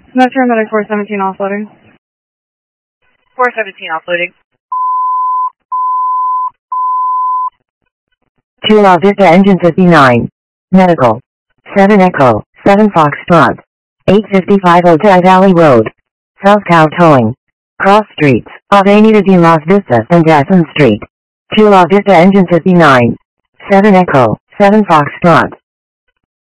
Metro Medic 417 offloading. 417 offloading. 2 La Vista engine 59. Medical. 7 Echo, 7 Foxtrot. 855 Otay Valley Road. South Cow Towing. Cross streets, Avenida de Las Vistas and Gasson Street. 2 La Vista engine 59. 7 Echo, 7 Foxtrot.